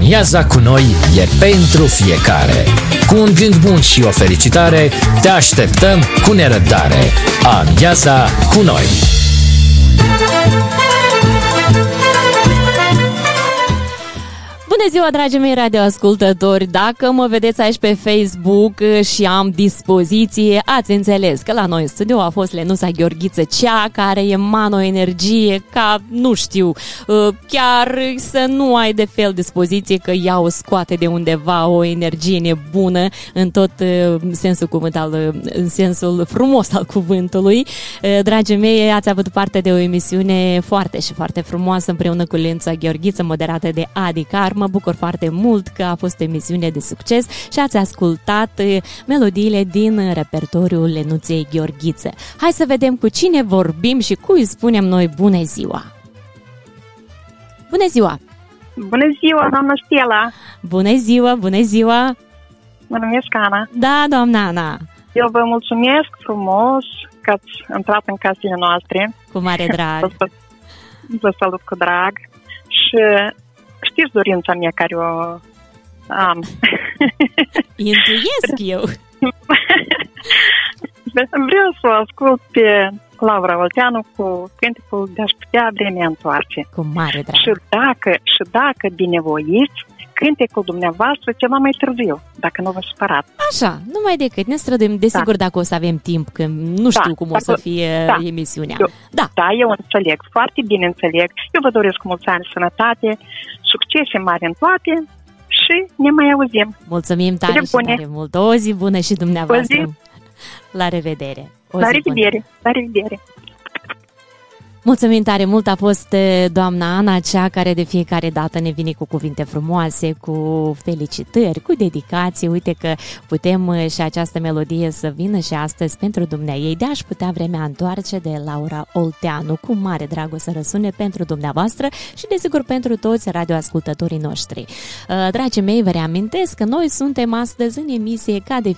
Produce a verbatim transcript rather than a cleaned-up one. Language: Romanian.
Amiaza cu noi e pentru fiecare. Cu un gând bun și o felicitare, te așteptăm cu nerăbdare. Amiaza cu noi! Bună ziua, dragii mei radioascultători! Dacă mă vedeți aici pe Facebook și am dispoziție, ați înțeles că la noi în studio a fost Lenuța Gheorghiță, cea care emana o energie ca, nu știu, chiar să nu ai de fel dispoziție, că ea o scoate de undeva, o energie nebună în tot sensul cuvântal, în sensul frumos al cuvântului. Dragii mei, ați avut parte de o emisiune foarte și foarte frumoasă împreună cu Lenuța Gheorghiță, moderată de Adi Car. Mă bucur foarte mult că a fost o emisiune de succes și ați ascultat melodiile din repertoriul Lenuței Gheorghiță. Hai să vedem cu cine vorbim și cui spunem noi bună ziua! Bună ziua! Bună ziua, doamna Stella! Bună ziua, bună ziua! Mă numesc Ana. Da, doamna Ana! Eu vă mulțumesc frumos că ați intrat în casele noastre. Cu mare drag! Vă salut cu drag și știți dorința mea care o am. Intuiesc eu. Vreau să o ascult pe Laura Olteanu cu cântecul De-aș putea vremea întoarce. Cu mare drag. Și dacă, și dacă binevoiți, cântecul dumneavoastră ceva mai târziu, dacă nu vă supărați. Așa, numai decât. Ne străduim, desigur, da. Dacă o să avem timp, că nu știu da, cum o să fie da. emisiunea. Eu, da. da, eu înțeleg, foarte bine înțeleg. Eu vă doresc cu mulți ani sănătate, succese mari în toate și ne mai auzim. Mulțumim tare și tare mult. O zi bună și dumneavoastră. La revedere. O La revedere. La revedere. Mulțumim tare mult, a fost doamna Ana, cea care de fiecare dată ne vine cu cuvinte frumoase, cu felicitări, cu dedicații. Uite că putem și această melodie să vină și astăzi pentru dumneaei. De-aș putea vremea întoarce de Laura Olteanu. Cu mare drag o să răsune pentru dumneavoastră și desigur pentru toți radioascultătorii noștri. Dragii mei, vă reamintesc că noi suntem astăzi în emisie ca de